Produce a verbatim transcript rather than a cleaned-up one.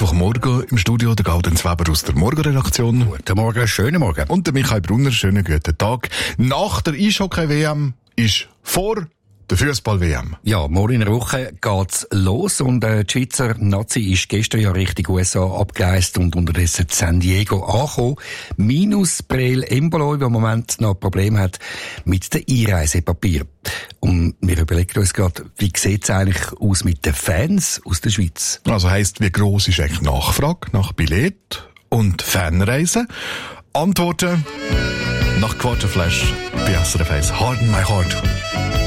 Mittwochmorgen im Studio, der Gaudenz Weber aus der Morgenredaktion. Guten Morgen, schönen Morgen. Und der Michael Brunner, schönen guten Tag. Nach der Eishockey-W M ist vor der Fußball-W M. Ja, morgen in einer Woche geht's los und äh, die Schweizer Nazi ist gestern ja Richtung U S A abgereist und unterdessen in San Diego angekommen. Minus Breel Embolo, der im Moment noch Probleme hat mit den Einreisepapieren. Und wir überlegen uns gerade, wie sieht's eigentlich aus mit den Fans aus der Schweiz? Also heisst, wie gross ist eigentlich Nachfrage nach Billett und Fanreisen? Antworten nach Quarterflash bei S R F eins. Harden my heart.